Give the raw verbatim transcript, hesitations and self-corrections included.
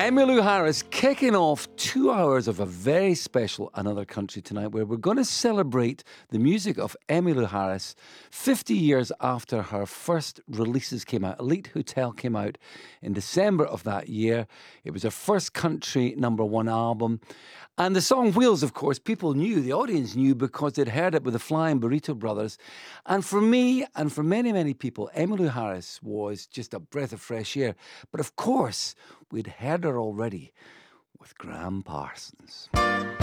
Emmylou Harris kicking off two hours of a very special Another Country tonight, where we're going to celebrate the music of Emmylou Harris fifty years after her first releases came out. Elite Hotel came out in December of that year. It was her first country number one album. And the song Wheels, of course, people knew, the audience knew, because they'd heard it with the Flying Burrito Brothers. And for me, and for many, many people, Emmylou Harris was just a breath of fresh air. But of course, we'd heard her already with Graham Parsons.